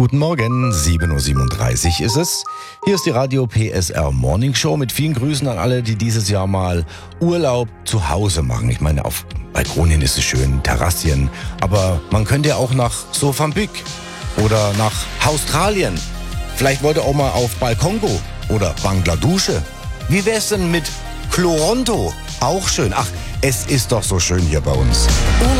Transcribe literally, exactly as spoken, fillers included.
Guten Morgen, sieben Uhr siebenunddreißig ist es. Hier ist die Radio P S R Morning Show mit vielen Grüßen an alle, die dieses Jahr mal Urlaub zu Hause machen. Ich meine, auf Balkonien ist es schön, Terrassien, aber man könnte ja auch nach Sofambück oder nach Australien. Vielleicht wollt ihr auch mal auf Balkongo oder Bangladusche. Wie wär's denn mit Toronto? Auch schön. Ach, es ist doch so schön hier bei uns. Urlaub